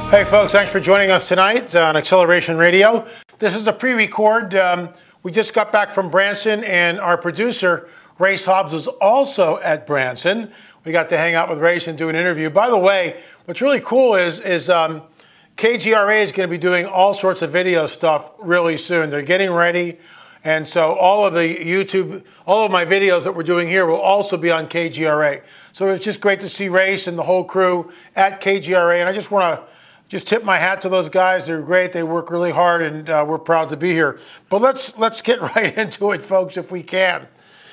Hey folks, thanks for joining us tonight on Acceleration Radio. This is a pre-record. We just got back from Branson, and our producer, Race Hobbs, was also at Branson. We got to hang out with Race and do an interview. By the way, what's really cool is KGRA is going to be doing all sorts of video stuff really soon. They're getting ready. And so all of my videos that we're doing here will also be on KGRA. So it's just great to see Race and the whole crew at KGRA. And I just want to tip my hat to those guys. They're great. They work really hard, and we're proud to be here. But let's get right into it, folks, if we can.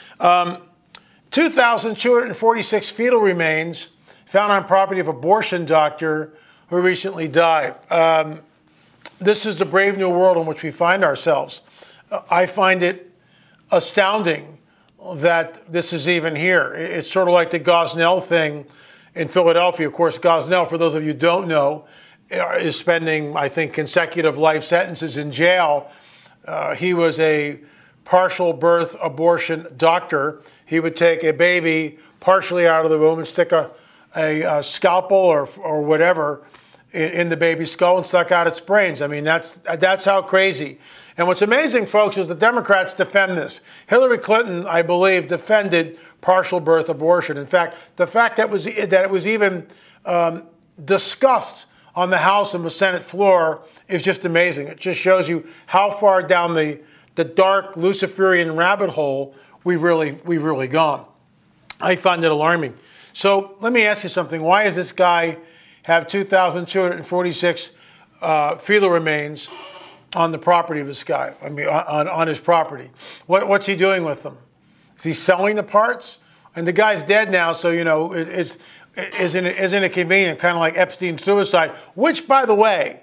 2,246 fetal remains found on property of abortion doctor who recently died. This is the brave new world in which we find ourselves. I find it astounding that this is even here. It's sort of like the Gosnell thing in Philadelphia. Of course, Gosnell, for those of you who don't know, is spending, I think, consecutive life sentences in jail. He was a partial birth abortion doctor. He would take a baby partially out of the womb and stick a scalpel or whatever in the baby's skull and suck out its brains. I mean, that's how crazy. And what's amazing, folks, is the Democrats defend this. Hillary Clinton, I believe, defended partial birth abortion. In fact, the fact that it was even discussed on the House and the Senate floor is just amazing. It just shows you how far down the dark Luciferian rabbit hole we've really gone. I find it alarming. So let me ask you something. Why does this guy have 2,246 fetal remains on the property of this guy? I mean, on his property. What's he doing with them? Is he selling the parts? And the guy's dead now, so isn't it convenient, kind of like Epstein's suicide, which by the way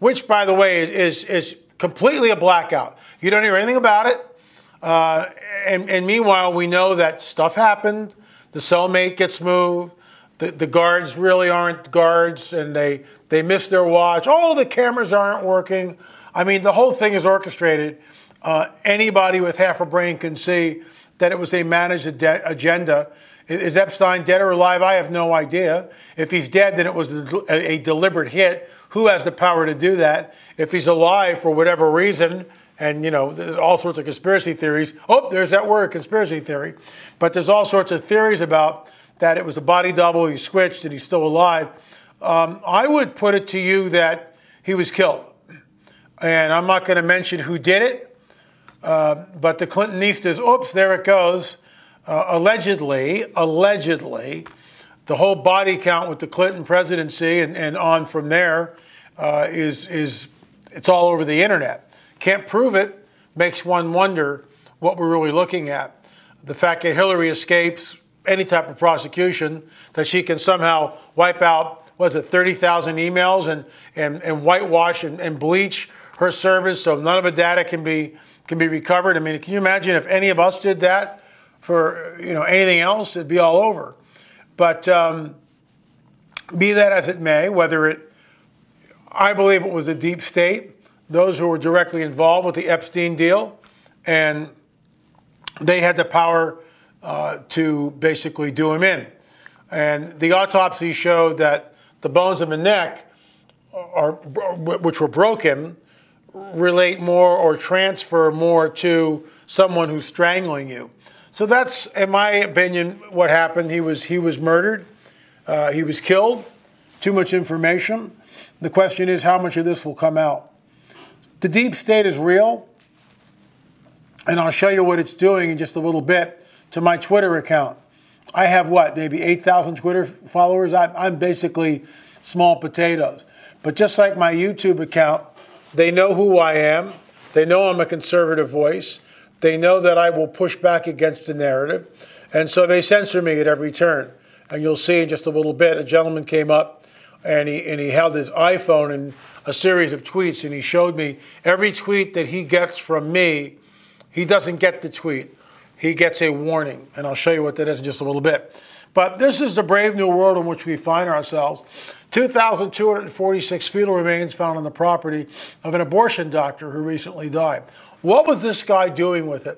is completely a blackout. You don't hear anything about it. And meanwhile, we know that stuff happened. The cellmate gets moved. The guards really aren't guards, and they missed their watch. Oh, the cameras aren't working. I mean, the whole thing is orchestrated. Anybody with half a brain can see that it was a managed agenda. Is Epstein dead or alive? I have no idea. If he's dead, then it was a deliberate hit. Who has the power to do that? If he's alive for whatever reason, and there's all sorts of conspiracy theories. Oh, there's that word, conspiracy theory. But there's all sorts of theories about that it was a body double, he switched, and he's still alive. I would put it to you that he was killed. And I'm not going to mention who did it, but the Clintonistas, oops, there it goes. Allegedly, the whole body count with the Clinton presidency and on from there it's all over the internet. Can't prove it, makes one wonder what we're really looking at. The fact that Hillary escapes any type of prosecution, that she can somehow wipe out, 30,000 emails and whitewash and bleach her servers so none of the data can be recovered. I mean, can you imagine if any of us did that? For anything else, it'd be all over. But be that as it may, I believe it was the deep state, those who were directly involved with the Epstein deal, and they had the power to basically do him in. And the autopsy showed that the bones of the neck, which were broken, relate more or transfer more to someone who's strangling you. So that's, in my opinion, what happened. He was murdered. He was killed. Too much information. The question is, how much of this will come out? The deep state is real, and I'll show you what it's doing in just a little bit to my Twitter account. I have maybe 8,000 Twitter followers. I'm basically small potatoes. But just like my YouTube account, they know who I am. They know I'm a conservative voice. They know that I will push back against the narrative. And so they censor me at every turn. And you'll see in just a little bit, a gentleman came up and he held his iPhone and a series of tweets, and he showed me every tweet that he gets from me. He doesn't get the tweet. He gets a warning. And I'll show you what that is in just a little bit. But this is the brave new world in which we find ourselves. 2,246 fetal remains found on the property of an abortion doctor who recently died. What was this guy doing with it?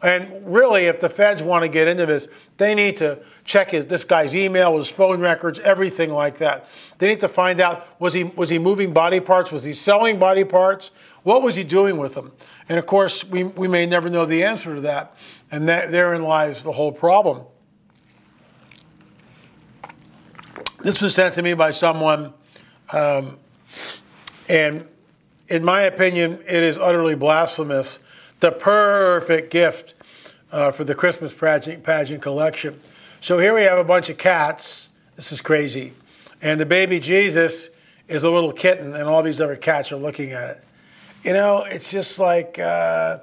And really, if the feds want to get into this, they need to check this guy's email, his phone records, everything like that. They need to find out, was he moving body parts? Was he selling body parts? What was he doing with them? And of course, we may never know the answer to that. And therein lies the whole problem. This was sent to me by someone, and in my opinion, it is utterly blasphemous. The perfect gift for the Christmas pageant collection. So here we have a bunch of cats. This is crazy. And the baby Jesus is a little kitten, and all these other cats are looking at it. You know, it's just like, I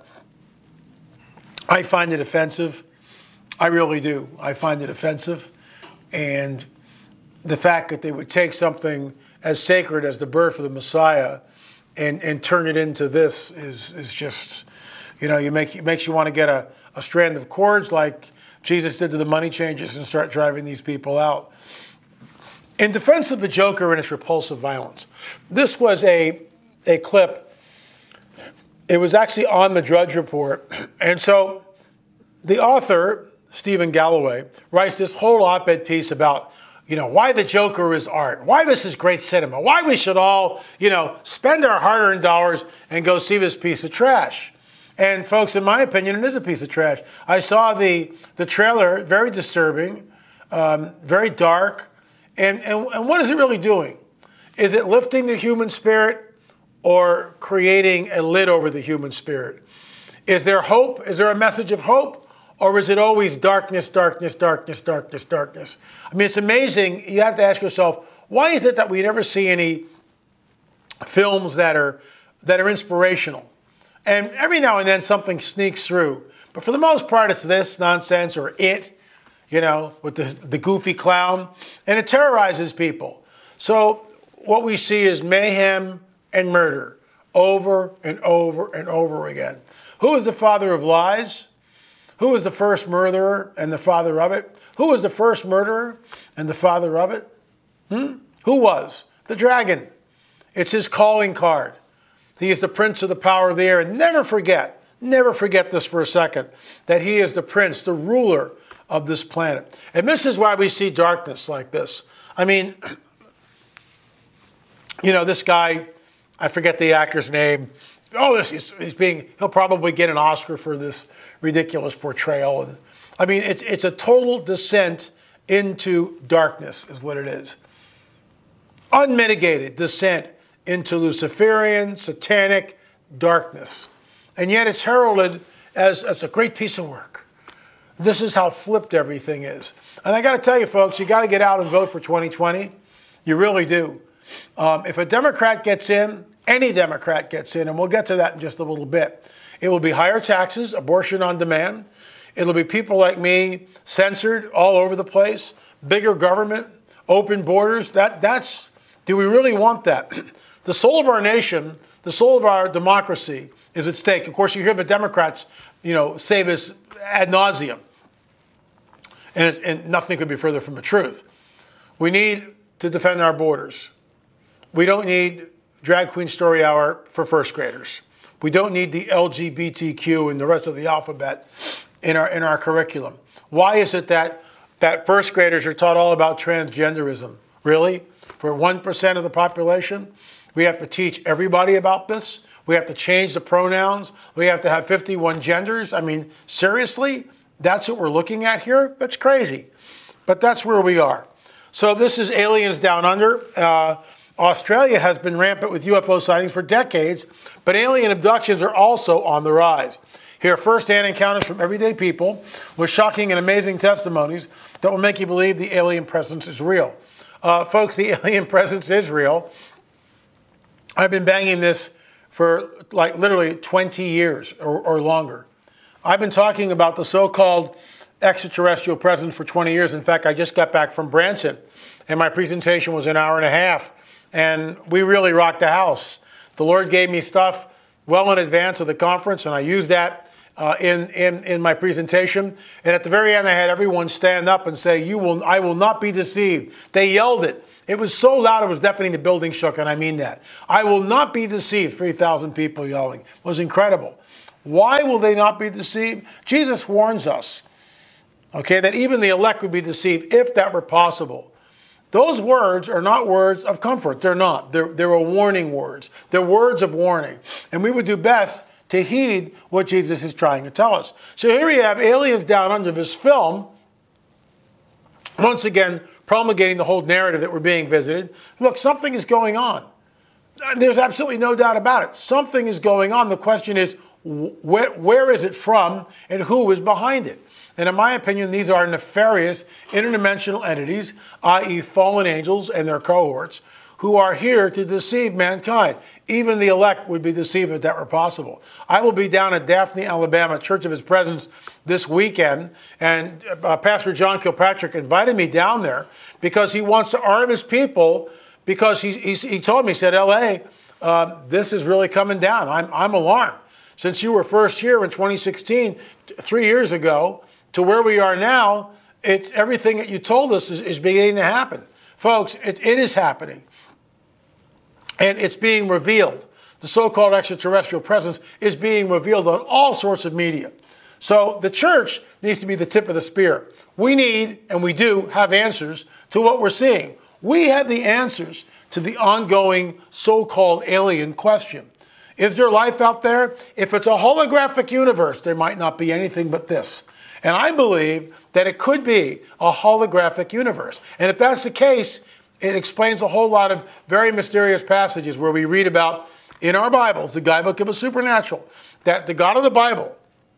find it offensive. I really do. I find it offensive. And the fact that they would take something as sacred as the birth of the Messiah and turn it into this is just, you know, makes you want to get a strand of cords like Jesus did to the money changers and start driving these people out. In defense of the Joker and its repulsive violence, this was a clip. It was actually on the Drudge Report. And so the author, Stephen Galloway, writes this whole op-ed piece about, you know, why the Joker is art, why this is great cinema, why we should all, you know, spend our hard-earned dollars and go see this piece of trash. And folks, in my opinion, it is a piece of trash. I saw the trailer, very disturbing, very dark. And what is it really doing? Is it lifting the human spirit or creating a lid over the human spirit? Is there hope? Is there a message of hope? Or is it always darkness, darkness, darkness, darkness, darkness? I mean, it's amazing. You have to ask yourself, why is it that we never see any films that are inspirational? And every now and then something sneaks through. But for the most part, it's this nonsense or it, you know, with the goofy clown. And it terrorizes people. So what we see is mayhem and murder over and over and over again. Who is the father of lies? Who was the first murderer and the father of it? Who was the first murderer and the father of it? Who was? The dragon. It's his calling card. He is the prince of the power of the air. And never forget this for a second, that he is the prince, the ruler of this planet. And this is why we see darkness like this. I mean, you know, this guy, I forget the actor's name. Oh, he'll probably get an Oscar for this ridiculous portrayal. And I mean, it's a total descent into darkness is what it is. Unmitigated descent into Luciferian, satanic darkness. And yet it's heralded as a great piece of work. This is how flipped everything is. And I got to tell you, folks, you got to get out and vote for 2020. You really do. If a Democrat gets in, any Democrat gets in, and we'll get to that in just a little bit, it will be higher taxes, abortion on demand. It'll be people like me censored all over the place, bigger government, open borders. Do we really want that? The soul of our nation, the soul of our democracy is at stake. Of course, you hear the Democrats, you know, say this ad nauseum. And nothing could be further from the truth. We need to defend our borders. We don't need drag queen story hour for first graders. We don't need the LGBTQ and the rest of the alphabet in our curriculum. Why is it that first graders are taught all about transgenderism? Really? For 1% of the population? We have to teach everybody about this? We have to change the pronouns? We have to have 51 genders? I mean, seriously? That's what we're looking at here? That's crazy. But that's where we are. So this is Aliens Down Under. Australia has been rampant with UFO sightings for decades, but alien abductions are also on the rise. Hear first-hand encounters from everyday people with shocking and amazing testimonies that will make you believe the alien presence is real. Folks, the alien presence is real. I've been banging this for like literally 20 years or longer. I've been talking about the so-called extraterrestrial presence for 20 years. In fact, I just got back from Branson, and my presentation was an hour and a half, and we really rocked the house. The Lord gave me stuff well in advance of the conference, and I used that in my presentation. And at the very end, I had everyone stand up and say, I will not be deceived. They yelled it. It was so loud, it was deafening. The building shook, and I mean that. I will not be deceived. 3,000 people yelling. It was incredible. Why will they not be deceived? Jesus warns us, okay, that even the elect would be deceived if that were possible. Those words are not words of comfort. They're not. They're warning words. They're words of warning. And we would do best to heed what Jesus is trying to tell us. So here you have aliens down under this film, once again promulgating the whole narrative that we're being visited. Look, something is going on. There's absolutely no doubt about it. Something is going on. The question is, where is it from and who is behind it? And in my opinion, these are nefarious interdimensional entities, i.e. fallen angels and their cohorts, who are here to deceive mankind. Even the elect would be deceived if that were possible. I will be down at Daphne, Alabama, Church of His Presence this weekend, and Pastor John Kilpatrick invited me down there because he wants to arm his people, because he told me, he said, L.A., this is really coming down. I'm alarmed. Since you were first here in 2016, 3 years ago, to where we are now, it's everything that you told us is beginning to happen. Folks, it is happening. And it's being revealed. The so-called extraterrestrial presence is being revealed on all sorts of media. So the church needs to be the tip of the spear. We need, and we do, have answers to what we're seeing. We have the answers to the ongoing so-called alien question. Is there life out there? If it's a holographic universe, there might not be anything but this. And I believe that it could be a holographic universe. And if that's the case, it explains a whole lot of very mysterious passages where we read about, in our Bibles, the guidebook of the supernatural, that the God of the Bible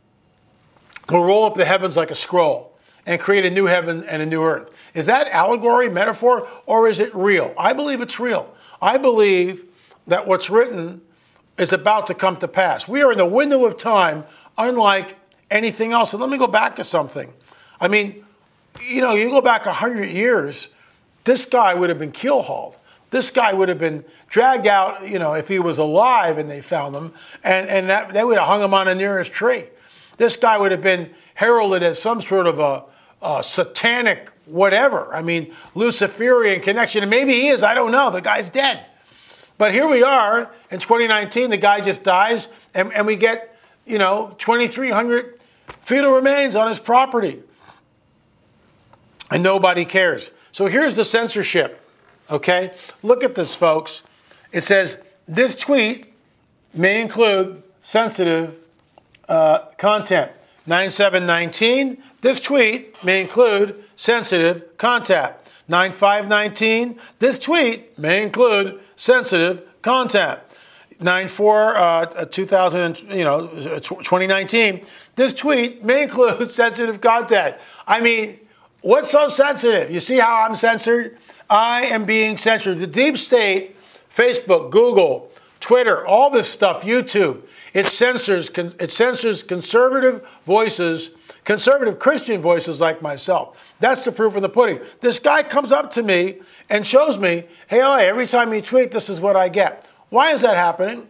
will roll up the heavens like a scroll and create a new heaven and a new earth. Is that allegory, metaphor, or is it real? I believe it's real. I believe that what's written is about to come to pass. We are in the window of time unlike anything else. And let me go back to something. I mean, you go back 100 years, this guy would have been keel-hauled. This guy would have been dragged out, if he was alive and they found him, and they would have hung him on the nearest tree. This guy would have been heralded as some sort of a satanic whatever. I mean, Luciferian connection. And maybe he is, I don't know. The guy's dead. But here we are in 2019, the guy just dies, and we get, 2,300 fetal remains on his property. And nobody cares. So here's the censorship, okay? Look at this, folks. It says, this tweet may include sensitive content. 9719, this tweet may include sensitive content. 9519, this tweet may include sensitive content. 2019, this tweet may include sensitive content. I mean, what's so sensitive? You see how I'm censored? I am being censored. The deep state, Facebook, Google, Twitter, all this stuff, YouTube, it censors conservative voices, conservative Christian voices like myself. That's the proof of the pudding. This guy comes up to me and shows me, hey, every time you tweet, this is what I get. Why is that happening?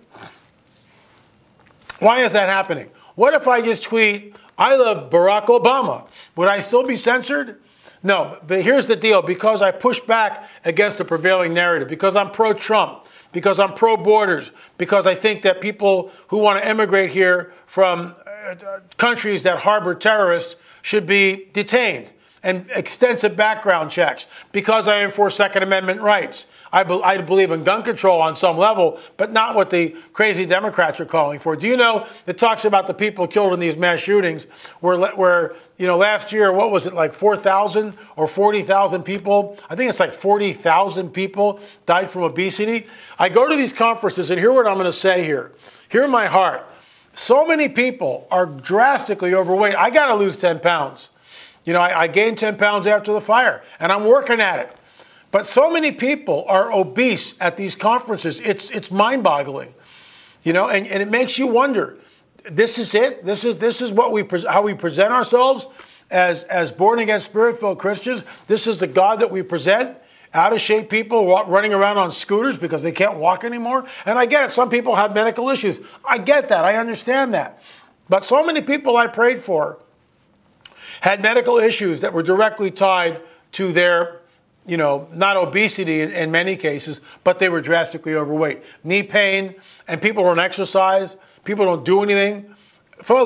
Why is that happening? What if I just tweet, I love Barack Obama? Would I still be censored? No, but here's the deal. Because I push back against the prevailing narrative, because I'm pro-Trump, because I'm pro-borders, because I think that people who want to emigrate here from countries that harbor terrorists should be detained, and extensive background checks, because I enforce Second Amendment rights. I believe in gun control on some level, but not what the crazy Democrats are calling for. Do you know, it talks about the people killed in these mass shootings where last year, what was it, like 4,000 or 40,000 people? I think it's like 40,000 people died from obesity. I go to these conferences and hear what I'm going to say here. Hear my heart. So many people are drastically overweight. I got to lose 10 pounds. I gained 10 pounds after the fire, and I'm working at it. But so many people are obese at these conferences. It's mind-boggling, and it makes you wonder. This is it. This is what how we present ourselves as born-again, spirit-filled Christians. This is the God that we present. Out-of-shape people running around on scooters because they can't walk anymore. And I get it. Some people have medical issues. I get that. I understand that. But so many people I prayed for had medical issues that were directly tied to their, not obesity in many cases, but they were drastically overweight. Knee pain, and people don't exercise, people don't do anything, folks.